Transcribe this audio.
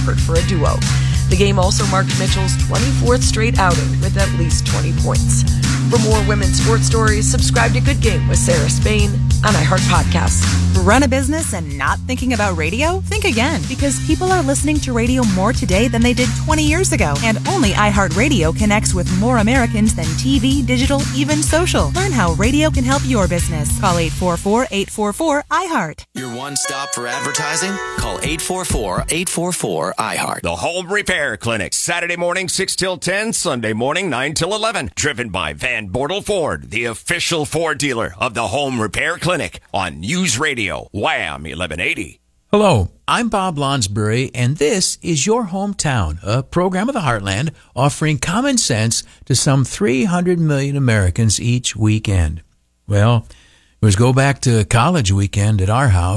effort for a duo. The game also marked Mitchell's 24th straight outing with at least 20 points. For more women's sports stories, subscribe to Good Game with Sarah Spain on iHeart Podcasts. Run a business and not thinking about radio? Think again, because people are listening to radio more today than they did 20 years ago. And only iHeartRadio connects with more Americans than TV, digital, even social. Learn how radio can help your business. Call 844-844-iHeart. Your one stop for advertising? Call 844-844-iHeart. The Home Repair Clinic, Saturday morning 6 till 10, Sunday morning 9 till 11. Driven by Van Bortle Ford, the official Ford dealer of the Home Repair Clinic on News Radio, Wham 1180. Hello, I'm Bob Lonsbury, and this is Your Hometown, a program of the Heartland offering common sense to some 300 million Americans each weekend. Well, it was go back to college weekend at our house.